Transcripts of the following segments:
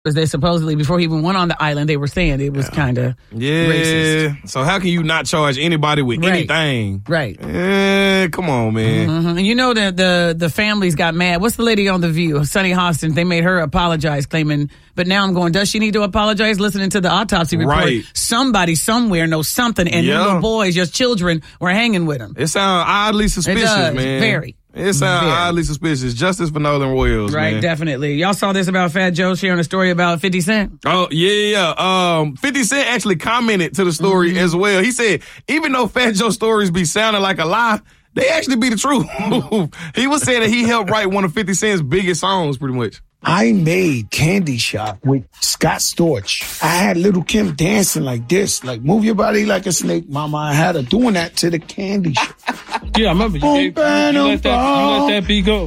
They supposedly, before he even went on the island, they were saying it was kind of racist. So how can you not charge anybody with anything? Right. Come on, man. Mm-hmm. And you know that the families got mad. What's the lady on The View? Sunny Hostin. They made her apologize, claiming, but now I'm going, does she need to apologize? Listening to the autopsy report, right. Somebody somewhere knows something, and little boys, just children, were hanging with them. It sounds oddly suspicious, man. Very. It sounds oddly suspicious. Justice for Northern Royals, right, man. Definitely. Y'all saw this about Fat Joe sharing a story about 50 Cent? Oh, yeah. 50 Cent actually commented to the story as well. He said, even though Fat Joe's stories be sounding like a lie, they actually be the truth. He was saying that he helped write one of 50 Cent's biggest songs, pretty much. I made Candy Shop with Scott Storch. I had Little Kim dancing like this, like move your body like a snake, mama. I had her doing that to the Candy Shop. Yeah, I remember you let that beat go.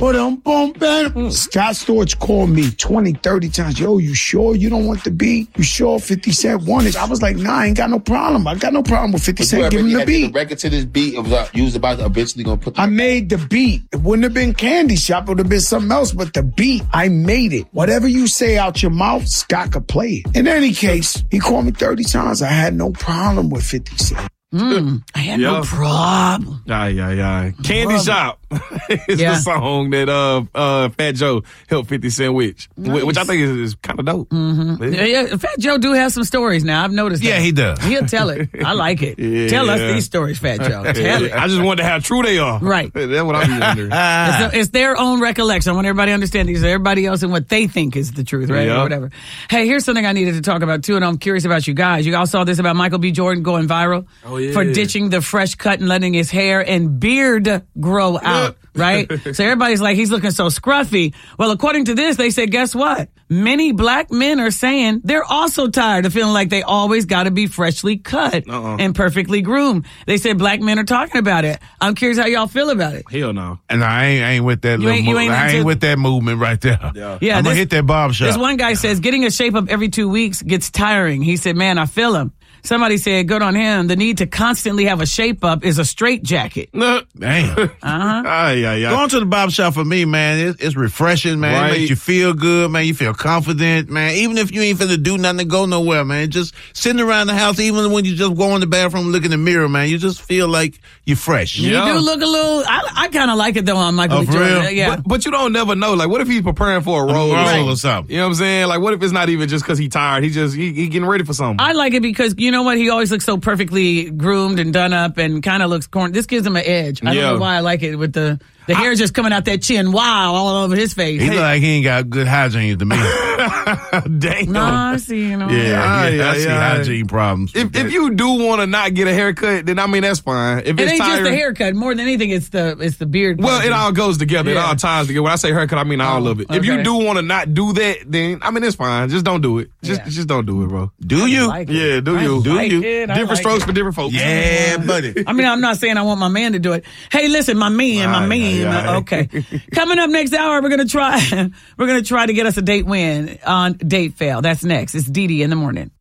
Scott Storch called me 20, 30 times. Yo, you sure you don't want the beat? You sure 50 Cent won it? I was like, nah, I ain't got no problem. I got no problem with 50 Cent giving the beat. The record to this beat, you was about to eventually gonna put. I made the beat. It wouldn't have been Candy Shop. It would have been something else. But the beat, I made it. Whatever you say out your mouth, Scott could play it. In any case, he called me 30 times. I had no problem with 50 Cent. I had no problem. Candy Shop is the song that Fat Joe helped 50 Cent with, which I think is kind of dope. Mm-hmm. Yeah, Fat Joe do have some stories now. I've noticed that. Yeah, he does. He'll tell it. I like it. Tell us these stories, Fat Joe. Tell it. I just wonder how true they are. Right. That's what I'm wondering. It's their own recollection. I want everybody to understand these are everybody else and what they think is the truth, right? Or whatever. Hey, here's something I needed to talk about, too, and I'm curious about you guys. You all saw this about Michael B. Jordan going viral? Oh, yeah. For ditching the fresh cut and letting his hair and beard grow out, right? So everybody's like, he's looking so scruffy. Well, according to this, they said, guess what? Many black men are saying they're also tired of feeling like they always got to be freshly cut and perfectly groomed. They said black men are talking about it. I'm curious how y'all feel about it. Hell no. And I ain't with that I ain't with that movement right there. Yeah, I'm going to hit that barbershop. This one guy says getting a shape up every 2 weeks gets tiring. He said, man, I feel him. Somebody said, good on him. The need to constantly have a shape up is a straitjacket. Damn. Going to the barbershop for me, man, it's refreshing, man. Right. It makes you feel good, man. You feel confident, man. Even if you ain't finna do nothing to go nowhere, man. Just sitting around the house, even when you just go in the bathroom, look in the mirror, man, you just feel like you're fresh. You do look a little, I kind of like it though on Michael B. Jordan. Yeah. But you don't never know. Like, what if he's preparing for a role or something? You know what I'm saying? Like, what if it's not even just because he's tired? He getting ready for something. I like it because, you know what? He always looks so perfectly groomed and done up and kind of looks corny. This gives him an edge. I don't know why I like it with the hair just coming out that chin. Wow, all over his face. He look like he ain't got good hygiene to me. Damn. No, I see, you know. I see hygiene problems. If you do want to not get a haircut, then I mean that's fine. If it ain't just the haircut. More than anything, it's the beard. Well, it all goes together. It all ties together. When I say haircut, I mean all of it. If you do want to not do that, then I mean it's fine. Just don't do it. Just don't do it, bro. Do you? Like do you? Different strokes for different folks. Yeah, buddy. I mean, I'm not saying I want my man to do it. Hey, listen, my man. Okay. Coming up next hour, we're gonna try to get us a date win on Date Fail. That's next. It's Dee Dee in the morning.